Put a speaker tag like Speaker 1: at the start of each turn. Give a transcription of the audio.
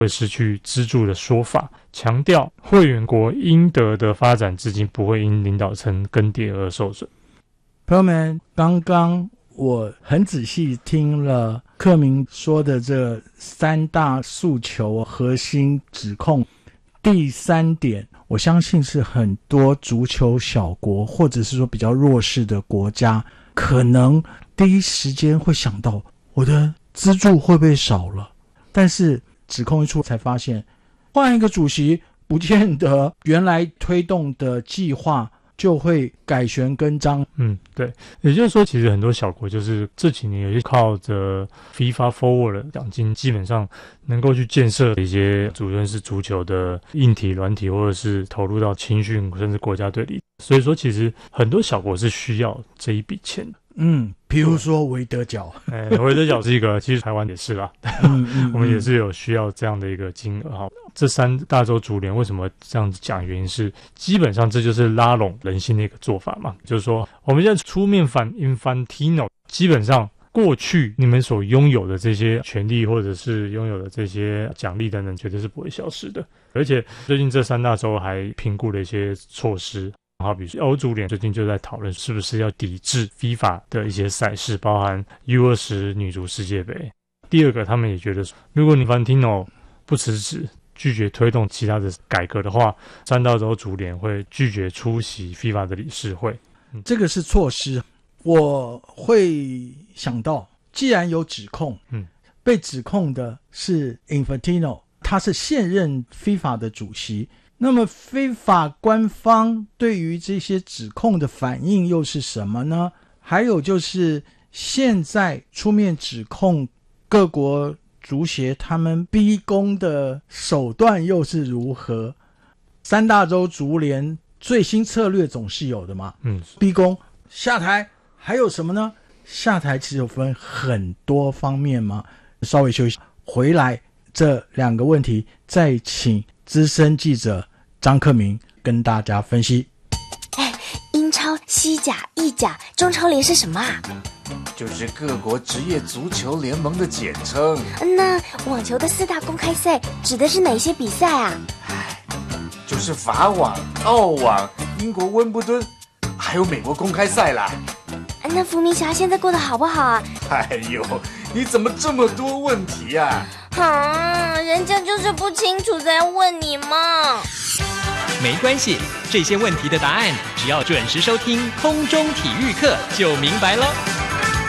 Speaker 1: 会失去资助的说法，强调会员国应得的发展资金不会因领导层更迭而受损。
Speaker 2: 朋友们，刚刚我很仔细听了克明说的这3大诉求核心指控，第3点我相信是很多足球小国或者是说比较弱势的国家可能第一时间会想到，我的资助会不会少了，但是指控一出才发现，换一个主席不见得原来推动的计划就会改弦更张。
Speaker 1: 对，也就是说其实很多小国就是这几年也是靠着 FIFA Forward 的奖金，基本上能够去建设一些无论是足球的硬体软体，或者是投入到青训甚至国家队里，所以说其实很多小国是需要这一笔钱的。
Speaker 2: 比如说维德角，
Speaker 1: 维德角是一个，其实台湾也是啦，我们也是有需要这样的一个金额。这3大洲足联为什么这样子讲？原因是基本上这就是拉拢人心的一个做法嘛，就是说我们现在出面反 Infantino， 基本上过去你们所拥有的这些权利或者是拥有的这些奖励等等，绝对是不会消失的。而且最近这3大洲还评估了一些措施。好比说欧足联最近就在讨论是不是要抵制 FIFA 的一些赛事，包含 U20 女足世界杯。第二个，他们也觉得如果Infantino不辞职，拒绝推动其他的改革的话，3大洲足联会拒绝出席 FIFA 的理事会。
Speaker 2: 这个是措施。我会想到，既然有指控，被指控的是 Infantino， 他是现任 FIFA 的主席，那么非法官方对于这些指控的反应又是什么呢？还有就是现在出面指控各国足协他们逼宫的手段又是如何？3大洲足联最新策略总是有的嘛，逼宫下台，还有什么呢？下台其实有分很多方面嘛。稍微休息回来，这2个问题再请资深记者张克明跟大家分析。
Speaker 3: 英超、西甲、意甲、中超联是什么啊？
Speaker 4: 就是各国职业足球联盟的简称。
Speaker 3: 那网球的4大公开赛指的是哪些比赛啊？
Speaker 4: 就是法网、澳网、英国温布顿，还有美国公开赛啦。
Speaker 3: 那伏明霞现在过得好不好啊？
Speaker 4: 哎呦，你怎么这么多问题啊？
Speaker 3: 人家就是不清楚才问你嘛。
Speaker 5: 没关系，这些问题的答案只要准时收听空中体育课就明白了。